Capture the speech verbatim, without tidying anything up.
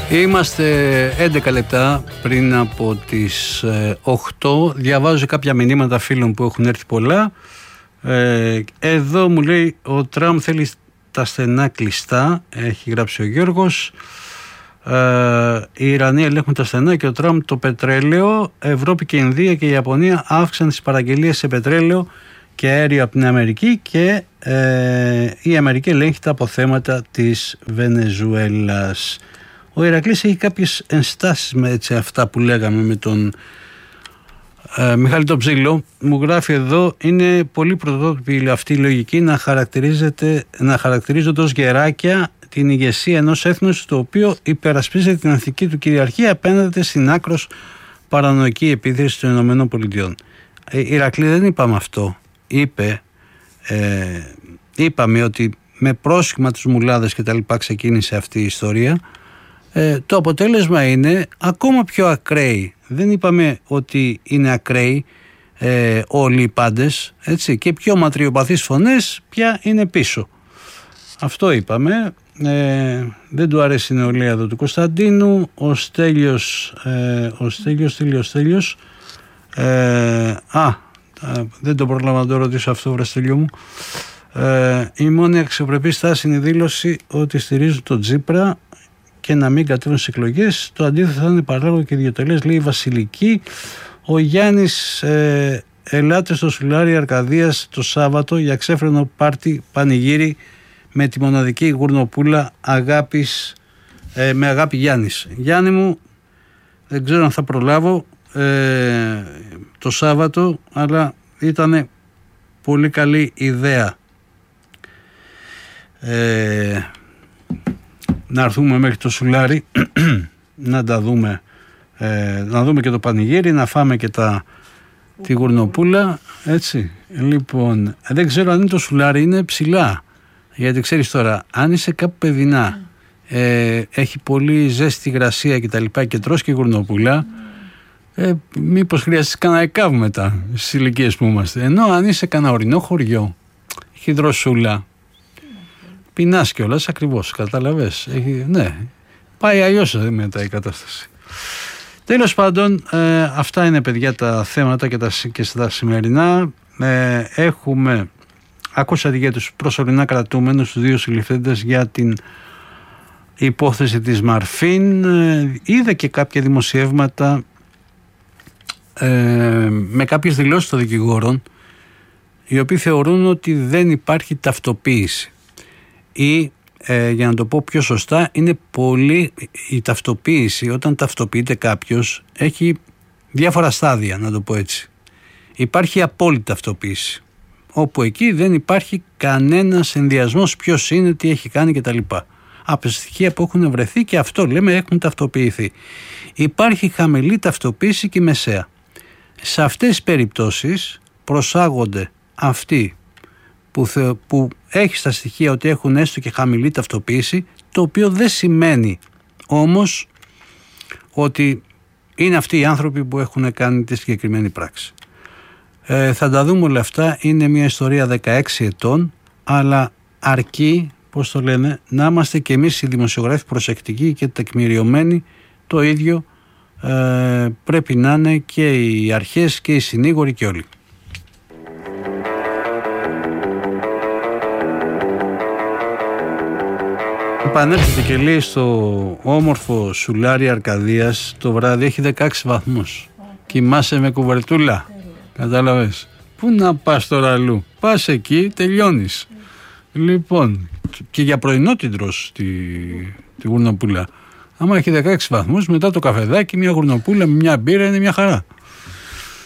Είμαστε έντεκα λεπτά πριν από τις οκτώ. Διαβάζω κάποια μηνύματα φίλων που έχουν έρθει πολλά. ε, Εδώ μου λέει ο Τραμπ θέλει τα στενά κλειστά. Έχει γράψει ο Γιώργος. ε, Οι Ιρανοί ελέγχουν τα στενά και ο Τραμπ το πετρέλαιο. Ευρώπη και Ινδία και η Ιαπωνία αύξαν τις παραγγελίες σε πετρέλαιο και αέριο από την Αμερική. Και ε, η Αμερική ελέγχει τα αποθέματα της Βενεζουέλας. Ο Ηρακλής έχει κάποιες ενστάσεις με έτσι, αυτά που λέγαμε με τον ε, Μιχάλη τον Ψήλο. Μου γράφει εδώ, είναι πολύ πρωτότυπη αυτή η λογική να, χαρακτηρίζεται, να χαρακτηρίζονται ως γεράκια την ηγεσία ενός έθνους το οποίο υπερασπίζεται την εθνική του κυριαρχία απέναντι στην άκρος παρανοϊκή επίθεση των Ηνωμένων Πολιτειών. Ε, Ηρακλή, δεν είπαμε αυτό. Είπε, ε, είπαμε ότι με πρόσχημα τους μουλάδες και τα λοιπά ξεκίνησε αυτή η ιστορία. Ε, το αποτέλεσμα είναι ακόμα πιο ακραίοι. Δεν είπαμε ότι είναι ακραίοι ε, όλοι οι πάντες, έτσι, και πιο ματριοπαθείς φωνές πια είναι πίσω. Αυτό είπαμε. Ε, δεν του αρέσει η νεολαία εδώ του Κωνσταντίνου. Ο Στέλιος ε, ο Στέλιος, Στέλιος, Στέλιος ε, α, δεν το πρόλαβα να το ρωτήσω αυτό, βρε Στέλιο μου. Ε, η μόνη αξιοπρεπή στάση είναι η δήλωση ότι στηρίζουν τον Τσίπρα και να μην κατέβουν στις εκλογές. Το αντίθετο θα είναι παράλογο και ιδιωτελές, λέει η Βασιλική. Ο Γιάννης, ε, ελάτε στο Σουλάρι Αρκαδίας το Σάββατο για ξέφρενο πάρτι πανηγύρι με τη μοναδική γουρνοπούλα αγάπης, ε, με αγάπη Γιάννης. Γιάννη μου, δεν ξέρω αν θα προλάβω ε, το Σάββατο, αλλά ήταν πολύ καλή ιδέα. Ε, να έρθουμε μέχρι το Σουλάρι να τα δούμε, ε, να δούμε και το πανηγύρι, να φάμε και τα, τη γουρνοπούλα, έτσι. Λοιπόν, δεν ξέρω αν είναι το Σουλάρι, είναι ψηλά, γιατί ξέρεις τώρα, αν είσαι κάπου παιδινά, ε, έχει πολύ ζέστη υγρασία και τα λοιπά και τρως και γουρνοπούλα, ε, μήπως χρειάζεται κανένα εκάβ μετά στις ηλικίες που είμαστε. Ενώ αν είσαι κανένα ορεινό χωριό, έχει δροσούλα, πεινάς κιόλας, ακριβώς, καταλαβες. Έχει, ναι, πάει αλλιώς μετά η κατάσταση. Τέλος πάντων, ε, αυτά είναι, παιδιά, τα θέματα και, τα, και στα σημερινά. Ε, έχουμε, ακούσατε για τους προσωρινά κρατούμενους, τους δύο συλληφθέντες για την υπόθεση της Μαρφίν. Ε, είδα και κάποια δημοσιεύματα ε, με κάποιες δηλώσεις των δικηγόρων, οι οποίοι θεωρούν ότι δεν υπάρχει ταυτοποίηση. Ή ε, για να το πω πιο σωστά, είναι πολύ η ταυτοποίηση, όταν ταυτοποιείται κάποιος, έχει διάφορα στάδια, να το πω έτσι. Υπάρχει απόλυτη ταυτοποίηση, όπου εκεί δεν υπάρχει κανένας ενδιασμός ποιος είναι, τι έχει κάνει κτλ. Από στοιχεία που έχουν βρεθεί, και αυτό λέμε, έχουν ταυτοποιηθεί. Υπάρχει χαμηλή ταυτοποίηση και μεσαία. Σε αυτές τις περιπτώσεις προσάγονται αυτοί Που, θε, που έχει στα στοιχεία ότι έχουν έστω και χαμηλή ταυτοποίηση, το οποίο δεν σημαίνει όμως ότι είναι αυτοί οι άνθρωποι που έχουν κάνει τη συγκεκριμένη πράξη. Ε, θα τα δούμε όλα αυτά. Είναι μια ιστορία δεκαέξι ετών, αλλά αρκεί, πώς το λένε, να είμαστε και εμείς οι δημοσιογράφοι προσεκτικοί και τεκμηριωμένοι. Το ίδιο ε, πρέπει να είναι και οι αρχές και οι συνήγοροι και όλοι. Επανέρχεται και λέει στο όμορφο Σουλάρι Αρκαδίας το βράδυ, έχει δεκαέξι βαθμούς. Κοιμάσαι με κουβερτούλα. Κατάλαβες. Πού να πας τώρα αλλού? Πας εκεί, τελειώνεις. Λοιπόν, και για πρωινό την τρως τη, τη γουρνοπούλα. Άμα έχει δεκαέξι βαθμούς, μετά το καφεδάκι, μια γουρνοπούλα με μια μπύρα είναι μια χαρά.